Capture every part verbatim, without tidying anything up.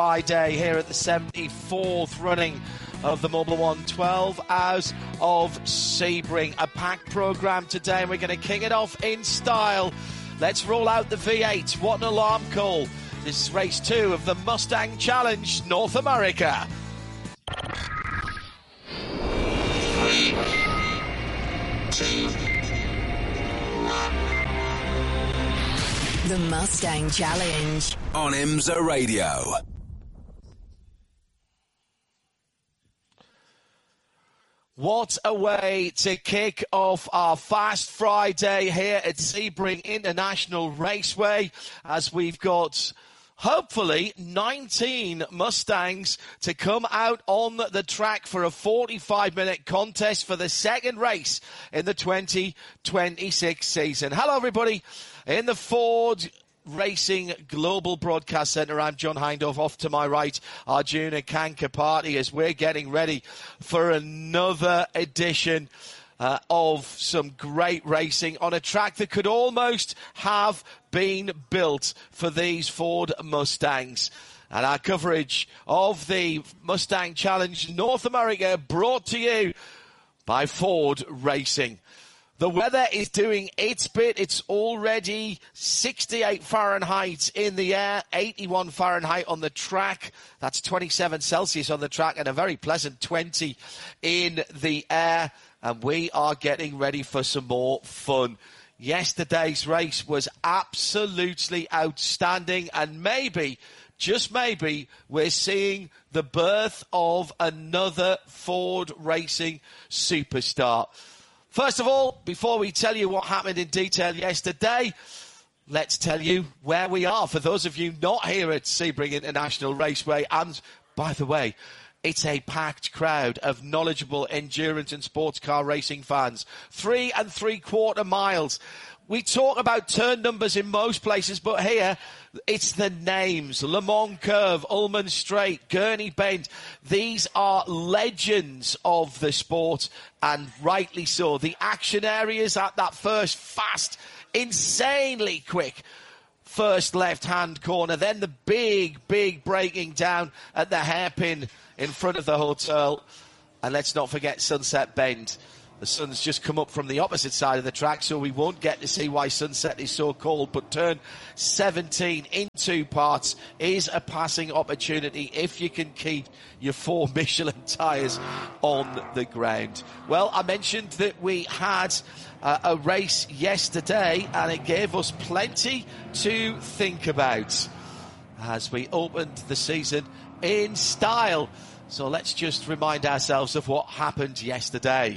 Friday here at the seventy-fourth running of the Mobil one twelve Hours of Sebring. A packed programme today, and we're going to kick it off in style. Let's roll out the V eight. What an alarm call. This is race two of the Mustang Challenge North America. The Mustang Challenge on IMSA Radio. What a way to kick off our Fast Friday here at Sebring International Raceway, as we've got hopefully nineteen Mustangs to come out on the track for a forty-five minute contest for the second race in the twenty twenty-six season. Hello everybody in the Ford Racing Global Broadcast Centre. I'm John Hindhaugh. Off to my right, Arjuna Kankapati, as we're getting ready for another edition uh, of some great racing on a track that could almost have been built for these Ford Mustangs. And our coverage of the Mustang Challenge North America brought to you by Ford Racing. The weather is doing its bit. It's already sixty-eight Fahrenheit in the air, eighty-one Fahrenheit on the track. That's twenty-seven Celsius on the track and a very pleasant twenty in the air. And we are getting ready for some more fun. Yesterday's race was absolutely outstanding, and maybe, just maybe, we're seeing the birth of another Ford Racing superstar. First of all, before we tell you what happened in detail yesterday, let's tell you where we are. For those of you not here at Sebring International Raceway, and by the way, it's a packed crowd of knowledgeable endurance and sports car racing fans. Three and three quarter miles. We talk about turn numbers in most places, but here it's the names. Le Mans Curve, Ullman Straight, Gurney Bend. These are legends of the sport, and rightly so. The action areas at that first fast, insanely quick first left-hand corner. Then the big, big braking down at the hairpin in front of the hotel. And let's not forget Sunset Bend. The sun's just come up from the opposite side of the track, so we won't get to see why Sunset is so cold. But turn seventeen in two parts is a passing opportunity if you can keep your four Michelin tyres on the ground. Well, I mentioned that we had uh, a race yesterday, and it gave us plenty to think about as we opened the season in style. So let's just remind ourselves of what happened yesterday.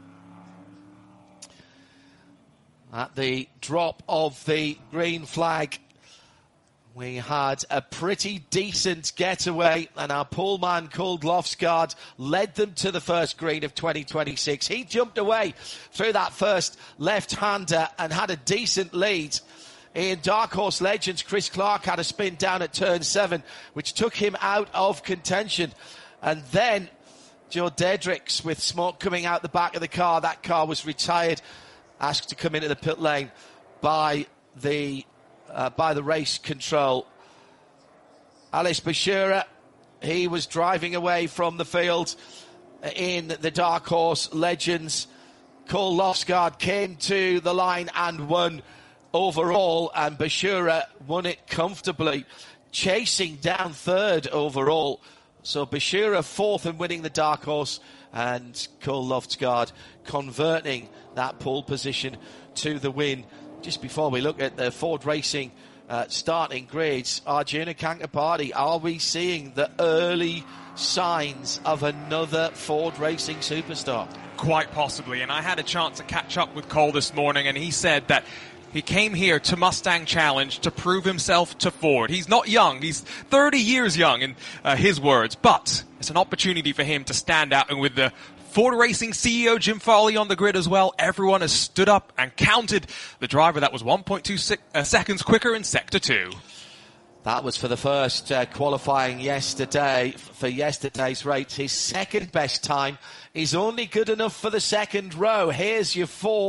At the drop of the green flag, we had a pretty decent getaway, and our poleman called Lofsgaard led them to the first green of twenty twenty-six. He jumped away through that first left-hander and had a decent lead. In Dark Horse Legends, Chris Clark had a spin down at turn seven, which took him out of contention. And then Joe Dedricks, with smoke coming out the back of the car, that car was retired, asked to come into the pit lane by the uh, by the race control. Alice Bashura, he was driving away from the field in the Dark Horse Legends. Cole Lofsgaard came to the line and won overall, and Bashura won it comfortably, chasing down third overall. So Bashura fourth and winning the Dark Horse, and Cole Lofsgaard converting that pole position to the win. Just before we look at the Ford Racing uh, starting grades, Arjuna Kankapati, are we seeing the early signs of another Ford Racing superstar? Quite possibly, and I had a chance to catch up with Cole this morning, and he said that he came here to Mustang Challenge to prove himself to Ford. He's not young. He's thirty years young in uh, his words, but it's an opportunity for him to stand out. And with the Ford Racing C E O Jim Farley on the grid as well, everyone has stood up and counted the driver that was one point two sec- uh, seconds quicker in Sector two. That was for the first uh, qualifying yesterday, for yesterday's race. His second best time is only good enough for the second row. Here's your Ford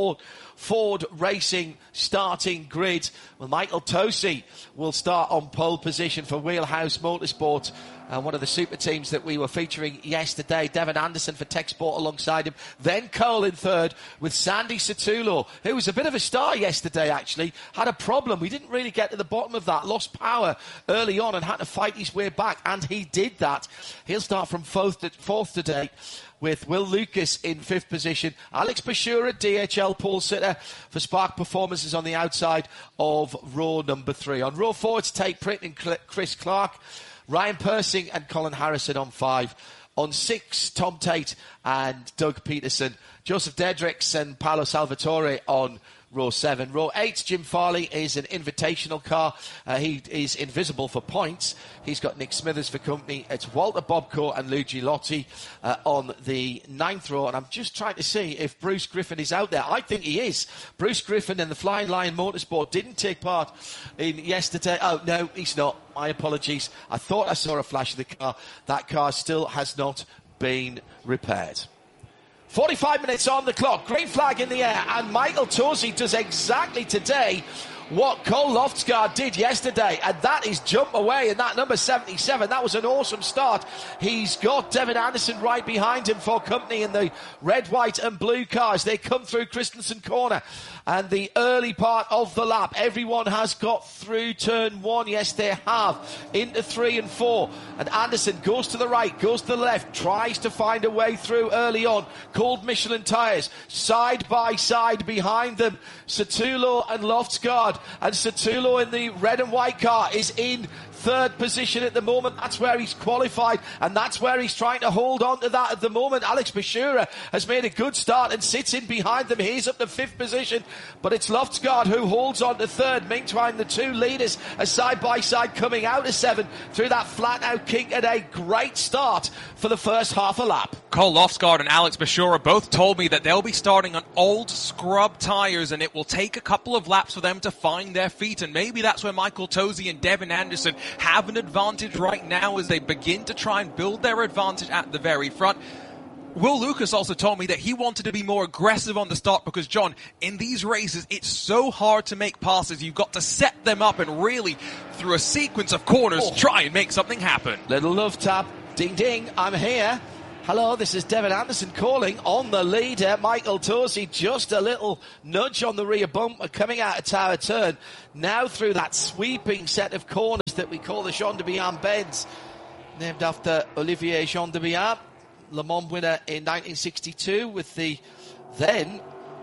Ford Racing starting grid. Well, Michael Tosi will start on pole position for Wheelhouse Motorsport, uh, one of the super teams that we were featuring yesterday. Devin Anderson for Tech Sport alongside him. Then Cole in third with Sandy Satulo, who was a bit of a star yesterday, actually. Had a problem. We didn't really get to the bottom of that. Lost power early on and had to fight his way back, and he did that. He'll start from fourth, to, fourth today, with Will Lucas in fifth position. Alex Bashura, D H L pole sitter for Spark Performances on the outside of row number three. On row four, it's Tate Pritt and Chris Clark. Ryan Persing and Colin Harrison on five. On six, Tom Tate and Doug Peterson. Joseph Dedricks and Paolo Salvatore on row seven. Row eight, Jim Farley is an invitational car. Uh, he is invisible for points. He's got Nick Smithers for company. It's Walter Bobco and Luigi Lotti uh, on the ninth row. And I'm just trying to see if Bruce Griffin is out there. I think he is. Bruce Griffin and the Flying Lion Motorsport didn't take part in yesterday. Oh, no, he's not. My apologies. I thought I saw a flash of the car. That car still has not been repaired. forty-five minutes on the clock, green flag in the air, and Michael Tosi does exactly today what Cole Loftsgaard did yesterday, and that is jump away in that number seventy-seven. That was an awesome start. He's got Devin Anderson right behind him for company in the red, white and blue cars. They come through Christensen Corner, and the early part of the lap, everyone has got through turn one. Yes, they have, into three and four, and Anderson goes to the right, goes to the left, tries to find a way through early on. Cold Michelin tyres, side by side behind them, Satulo and Loftsgaard. And Satulo in the red and white car is in third position at the moment. That's where he's qualified, and that's where he's trying to hold on to that at the moment. Alex Bashura has made a good start and sits in behind them. He's up to fifth position, but it's Loftsgaard who holds on to third. Meantime, the two leaders are side by side coming out of seven through that flat out kink, and a great start for the first half a lap. Cole Loftsgaard and Alex Bashura both told me that they'll be starting on old scrub tyres, and it will take a couple of laps for them to find their feet, and maybe that's where Michael Tosi and Devin Anderson have an advantage right now as they begin to try and build their advantage at the very front. Will Lucas also told me that he wanted to be more aggressive on the start because, John, in these races, it's so hard to make passes. You've got to set them up and really, through a sequence of corners, oh. try and make something happen. Little love tap. Ding, ding. I'm here. Hello, this is Devin Anderson calling on the leader, Michael Tosi. Just a little nudge on the rear bumper coming out of Tower Turn. Now through that sweeping set of corners that we call the Jean de Bihan bends, named after Olivier Jean de Bihan, Le Mans winner in nineteen sixty-two with the then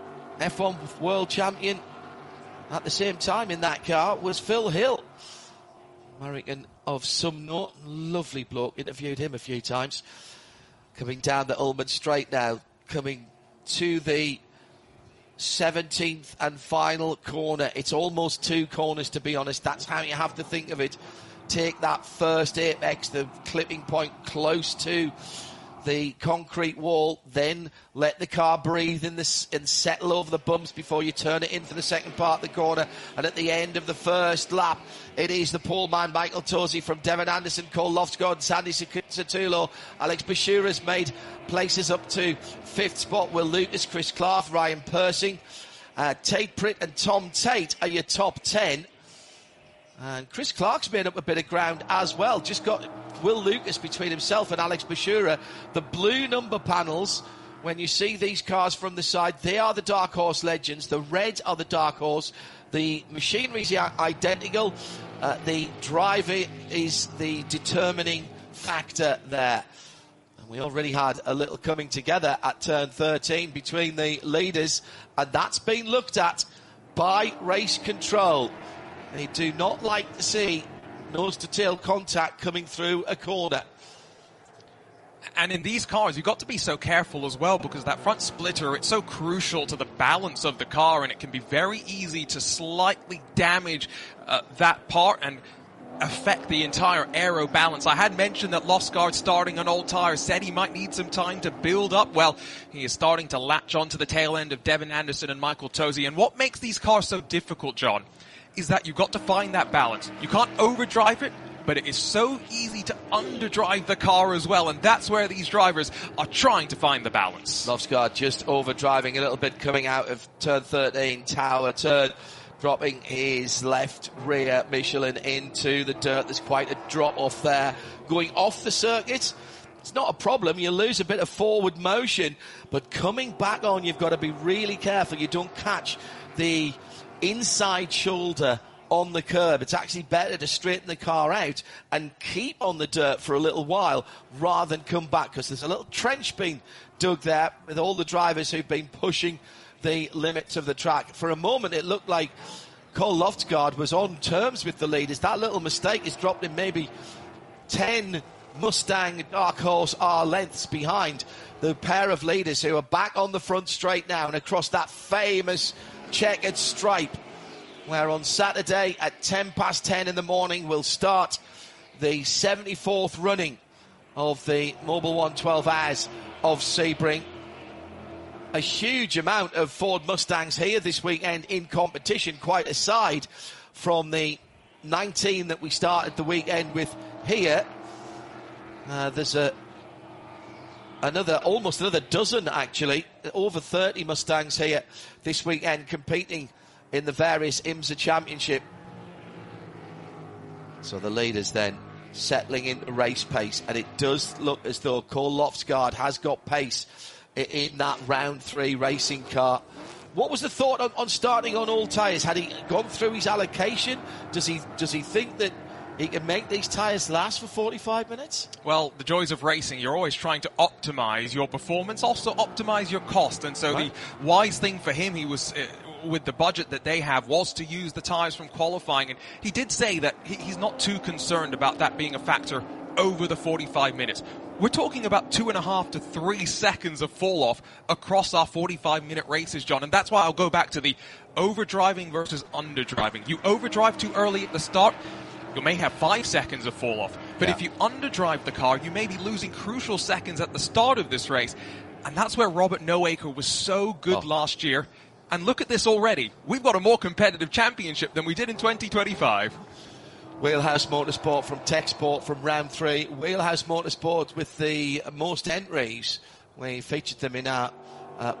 F one world champion at the same time in that car was Phil Hill. American of some note, lovely bloke, interviewed him a few times. Coming down the Ullman Straight now, coming to the seventeenth and final corner. It's almost two corners, to be honest. That's how you have to think of it. Take that first apex, the clipping point close to the concrete wall, then let the car breathe in this and settle over the bumps before you turn it in for the second part of the corner. And at the end of the first lap, it is the pole man Michael Tosi from Devin Anderson, Cole Loftsgaard and Sandy Satulo. Alex Bashura's made places up to fifth spot. Will Lucas, Chris Clark, Ryan Persing, uh, Tate Pritt and Tom Tate are your top ten. And Chris Clark's made up a bit of ground as well. Just got Will Lucas between himself and Alex Bashura. The blue number panels, when you see these cars from the side, they are the Dark Horse Legends. The red are the Dark Horse. The machinery is identical. Uh, the driver is the determining factor there. And we already had a little coming together at turn thirteen between the leaders, and that's been looked at by race control. They do not like to see nose-to-tail contact coming through a corner. And in these cars, you've got to be so careful as well, because that front splitter, it's so crucial to the balance of the car, and it can be very easy to slightly damage uh, that part and affect the entire aero balance. I had mentioned that Loftsgaard, starting on old tyres, said he might need some time to build up. Well, he is starting to latch onto the tail end of Devin Anderson and Michael Tosi. And what makes these cars so difficult, John, is that you've got to find that balance. You can't overdrive it, but it is so easy to underdrive the car as well, and that's where these drivers are trying to find the balance. Lofsgaard just overdriving a little bit, coming out of turn thirteen, tower turn, dropping his left rear Michelin into the dirt. There's quite a drop off there. Going off the circuit, it's not a problem. You lose a bit of forward motion, but coming back on, you've got to be really careful you don't catch the inside shoulder on the curb. It's actually better to straighten the car out and keep on the dirt for a little while rather than come back, because there's a little trench being dug there with all the drivers who've been pushing the limits of the track. For a moment, it looked like Cole Lofsgaard was on terms with the leaders. That little mistake has dropped him maybe ten Mustang Dark Horse R lengths behind the pair of leaders who are back on the front straight now and across that famous checkered stripe, where on Saturday at ten past ten in the morning we'll start the seventy-fourth running of the Mobil one twelve Hours of Sebring. A huge amount of Ford Mustangs here this weekend in competition, quite aside from the nineteen that we started the weekend with here. Uh, there's a another, almost another dozen actually, over thirty Mustangs here this weekend competing in the various IMSA Championship. So the leaders then settling into race pace, and it does look as though Cole Lofsgaard has got pace in that round three racing car. What was the thought on, on starting on all tyres? Had he gone through his allocation? Does he does he think that he can make these tyres last for forty-five minutes? Well, the joys of racing, you're always trying to optimise your performance, also optimise your cost. And so right. the wise thing for him, he was... Uh, with the budget that they have, was to use the tyres from qualifying. And he did say that he, he's not too concerned about that being a factor over the forty-five minutes. We're talking about two and a half to three seconds of fall off across our forty-five minute races, John. And that's why I'll go back to the overdriving versus underdriving. You overdrive too early at the start, you may have five seconds of fall off. But yeah. if you underdrive the car, you may be losing crucial seconds at the start of this race. And that's where Robert Noacre was so good oh. last year. And look at this already. We've got a more competitive championship than we did in twenty twenty-five. Wheelhouse Motorsport from TechSport from round three. Wheelhouse Motorsport with the most entries. We featured them in our uh,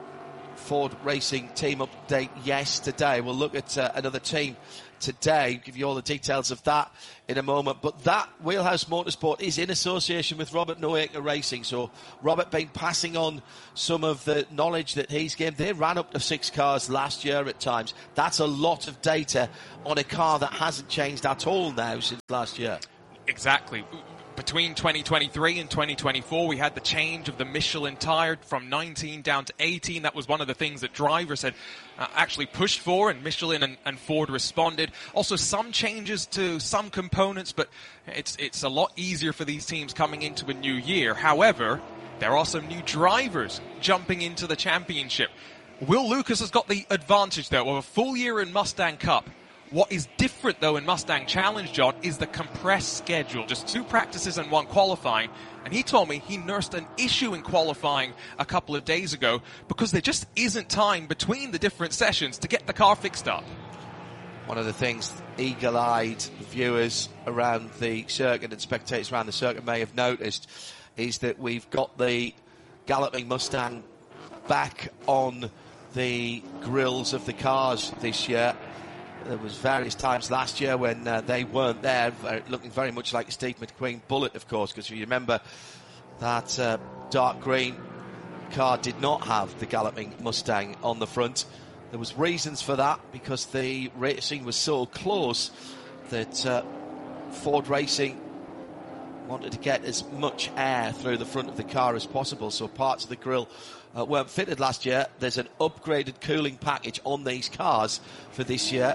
Ford Racing team update yesterday. We'll look at uh, another team today, give you all the details of that in a moment. But that Wheelhouse Motorsport is in association with Robert Noacre Racing. So Robert been passing on some of the knowledge that he's gained. They ran up to six cars last year at times. That's a lot of data on a car that hasn't changed at all now since last year. Exactly. Between twenty twenty-three and twenty twenty-four, we had the change of the Michelin tyre from nineteen down to eighteen. That was one of the things that drivers had uh, actually pushed for, and Michelin and, and Ford responded. Also, some changes to some components, but it's it's a lot easier for these teams coming into a new year. However, there are some new drivers jumping into the championship. Will Lucas has got the advantage, though, of a full year in Mustang Cup. What is different, though, in Mustang Challenge, John, is the compressed schedule. Just two practices and one qualifying. And he told me he nursed an issue in qualifying a couple of days ago because there just isn't time between the different sessions to get the car fixed up. One of the things eagle-eyed viewers around the circuit and spectators around the circuit may have noticed is that we've got the Galloping Mustang back on the grills of the cars this year. There was various times last year when uh, they weren't there, very, looking very much like a Steve McQueen Bullet, of course, because if you remember that uh, dark green car did not have the Galloping Mustang on the front. There was reasons for that, because the racing was so close that uh, Ford Racing wanted to get as much air through the front of the car as possible, so parts of the grille Uh, weren't fitted last year. There's an upgraded cooling package on these cars for this year.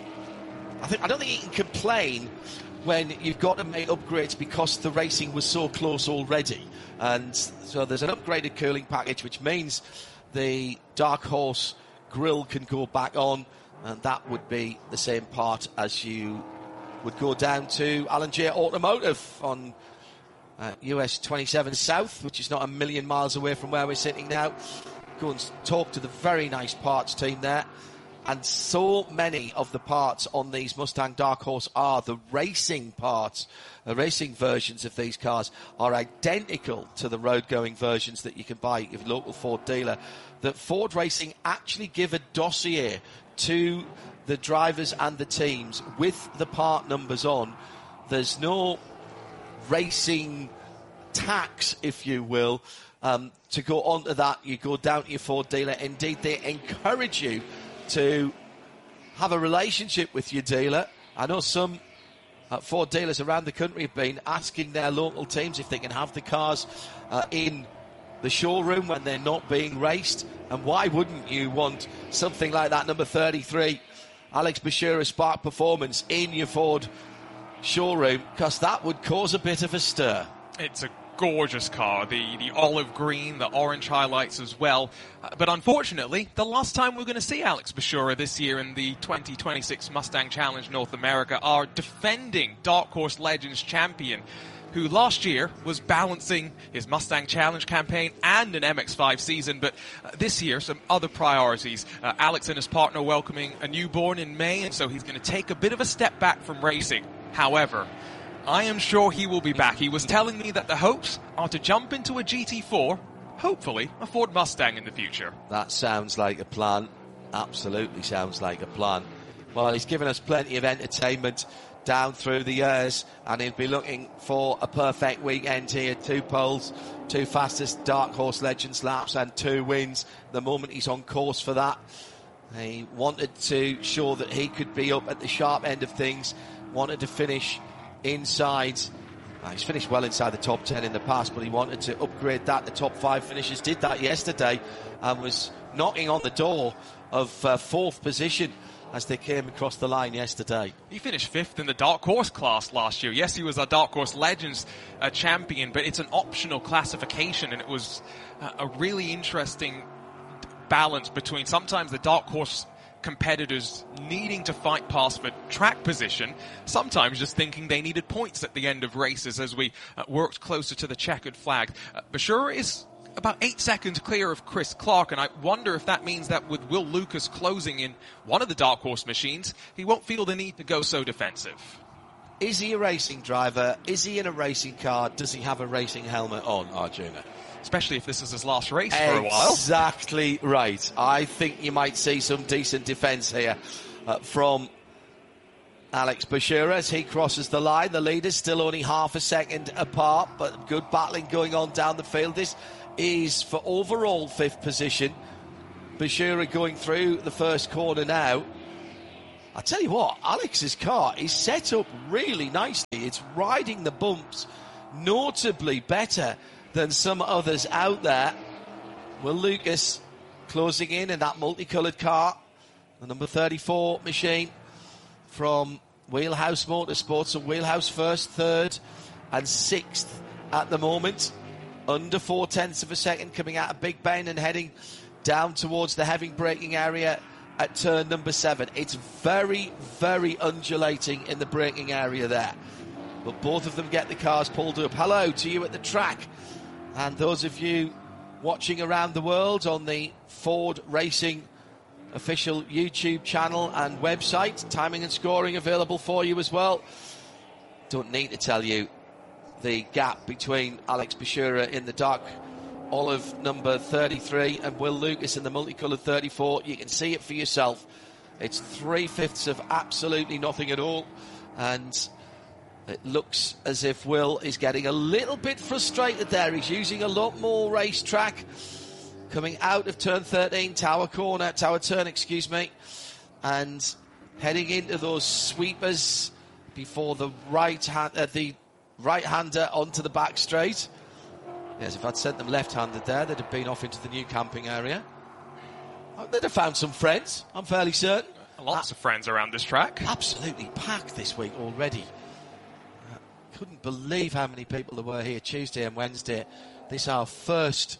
I think I don't think you can complain when you've got to make upgrades because the racing was so close already. And so there's an upgraded cooling package, which means the Dark Horse grille can go back on, and that would be the same part as you would go down to Alan J Automotive on Uh, U S twenty-seven South, which is not a million miles away from where we're sitting now. Go and talk to the very nice parts team there. And so many of the parts on these Mustang Dark Horse are the racing parts, the racing versions of these cars are identical to the road-going versions that you can buy at your local Ford dealer. That Ford Racing actually give a dossier to the drivers and the teams with the part numbers on. There's no racing tax, if you will, um, to go onto that. You go down to your Ford dealer. Indeed, they encourage you to have a relationship with your dealer. I know some uh, Ford dealers around the country have been asking their local teams if they can have the cars uh, in the showroom when they're not being raced. And why wouldn't you want something like that number thirty-three Alex Bashura Spark Performance in your Ford showroom? Because that would cause a bit of a stir. It's a gorgeous car, the, the olive green, the orange highlights as well. Uh, but unfortunately, the last time we're going to see Alex Bashura this year in the twenty twenty-six Mustang Challenge North America, our defending Dark Horse Legends champion, who last year was balancing his Mustang Challenge campaign and an M X five season, but uh, this year some other priorities. Uh, Alex and his partner welcoming a newborn in May, and so he's going to take a bit of a step back from racing. However, I am sure he will be back. He was telling me that the hopes are to jump into a G T four, hopefully a Ford Mustang in the future. That sounds like a plan. Absolutely sounds like a plan. Well, he's given us plenty of entertainment down through the years, and he'll be looking for a perfect weekend here. Two poles, two fastest Dark Horse Legends laps, and two wins. The moment he's on course for that. He wanted to show that he could be up at the sharp end of things, wanted to finish inside. Well, he's finished well inside the top ten in the past, but he wanted to upgrade that. The top five finishes did that yesterday and was knocking on the door of uh, fourth position as they came across the line yesterday. He finished fifth in the Dark Horse class last year. Yes, he was a Dark Horse Legends uh, champion, but it's an optional classification, and it was uh, a really interesting balance between sometimes the Dark Horse competitors needing to fight past for track position, sometimes just thinking they needed points at the end of races as we uh, worked closer to the checkered flag. Uh, Bashura is about eight seconds clear of Chris Clark, and I wonder if that means that with Will Lucas closing in one of the Dark Horse machines, he won't feel the need to go so defensive. Is he a racing driver? Is he in a racing car? Does he have a racing helmet on, Arjuna? Especially if this is his last race for a while. Exactly right. I think you might see some decent defence here uh, from Alex Bashura as he crosses the line. The leaders still only half a second apart, but good battling going on down the field. This is for overall fifth position. Bashura going through the first corner now. I tell you what, Alex's car is set up really nicely. It's riding the bumps notably better than some others out there. Will Lucas closing in in that multicoloured car. The number thirty-four machine from Wheelhouse Motorsports. So Wheelhouse first, third and sixth at the moment. Under four tenths of a second coming out of Big Ben and heading down towards the heavy braking area at turn number seven. It's very, very undulating in the braking area there. But both of them get the cars pulled up. Hello to you at the track. And those of you watching around the world on the Ford Racing official YouTube channel and website, timing and scoring available for you as well. Don't need to tell you the gap between Alex Bashura in the dark olive number thirty-three and Will Lucas in the multicoloured thirty-four. You can see it for yourself. It's three-fifths of absolutely nothing at all. And it looks as if Will is getting a little bit frustrated there. He's using a lot more racetrack. Coming out of turn thirteen, tower corner, tower turn, excuse me. And heading into those sweepers before the right hand, uh, the right-hander onto the back straight. Yes, if I'd sent them left-handed there, they'd have been off into the new camping area. They'd have found some friends, I'm fairly certain. Lots uh, of friends around this track. Absolutely packed this week already. Couldn't believe how many people there were here Tuesday and Wednesday. This is our first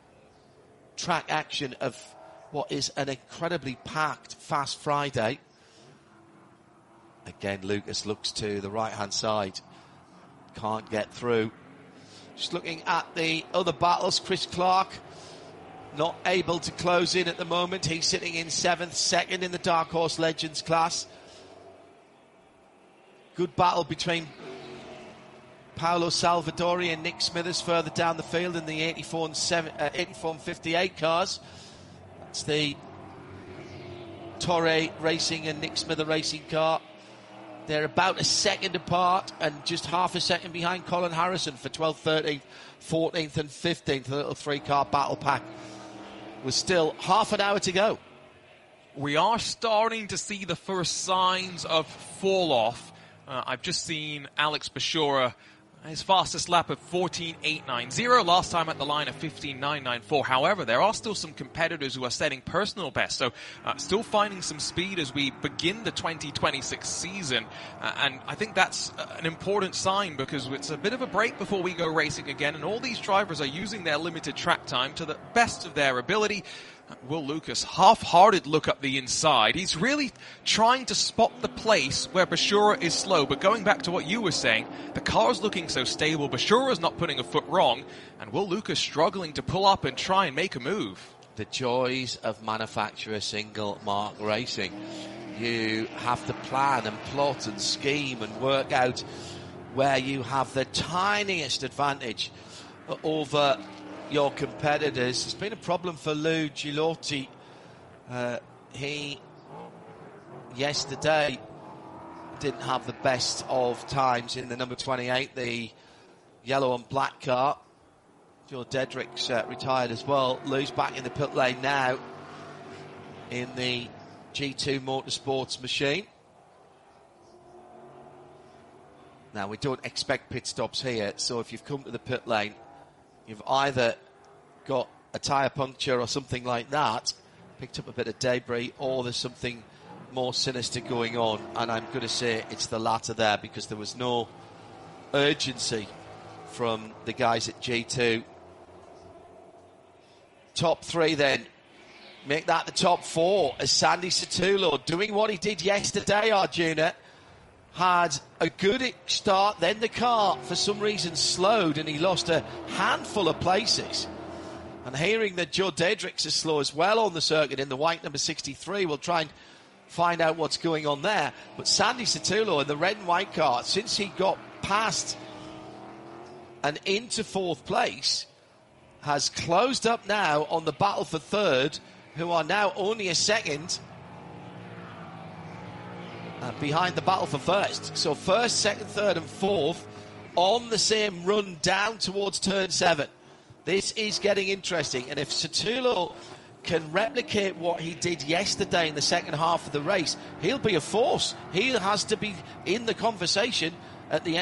track action of what is an incredibly packed Fast Friday. Again, Lucas looks to the right-hand side. Can't get through. Just looking at the other battles, Chris Clark not able to close in at the moment. He's sitting in seventh, second in the Dark Horse Legends class. Good battle between Paolo Salvadori and Nick Smithers further down the field in the eighty-four and, seven, uh, eighty-four and fifty-eight cars. It's the Torre Racing and Nick Smither Racing car. They're about a second apart and just half a second behind Colin Harrison for twelfth, thirteenth, fourteenth and fifteenth. The little three-car battle pack with still half an hour to go. We are starting to see the first signs of fall-off. Uh, I've just seen Alex Bashura, his fastest lap of fourteen eight ninety, last time at the line of fifteen nine ninety-four. However, there are still some competitors who are setting personal bests, so uh, still finding some speed as we begin the twenty twenty-six season. Uh, and I think that's an important sign because it's a bit of a break before we go racing again, and all these drivers are using their limited track time to the best of their ability. Will Lucas, half-hearted look up the inside. He's really trying to spot the place where Bashura is slow. But going back to what you were saying, the car's looking so stable. Bashura's not putting a foot wrong. And Will Lucas struggling to pull up and try and make a move. The joys of manufacturer single mark racing. You have to plan and plot and scheme and work out where you have the tiniest advantage over your competitors. It's been a problem for Lou Gilotti. Uh, he yesterday didn't have the best of times in the number twenty-eight, the yellow and black car. Joe Dedrick's uh, retired as well. Lou's back in the pit lane now in the G two Motorsports machine. Now, we don't expect pit stops here, so if you've come to the pit lane, you've either got a tyre puncture or something like that, picked up a bit of debris, or there's something more sinister going on. And I'm going to say it's the latter there because there was no urgency from the guys at G two. Top three then. Make that the top four as Sandy Satullo doing what he did yesterday, Arjuna. Had a good start, then the car for some reason slowed and he lost a handful of places. And hearing that Joe Dedrick's is slow as well on the circuit in the white number sixty-three, we'll try and find out what's going on there. But Sandy Satullo in the red and white car, since he got past and into fourth place, has closed up now on the battle for third, who are now only a second Uh, behind the battle for first. So first, second, third and fourth on the same run down towards turn seven. This is getting interesting, and if Satullo can replicate what he did yesterday in the second half of the race, he'll be a force. He has to be in the conversation at the end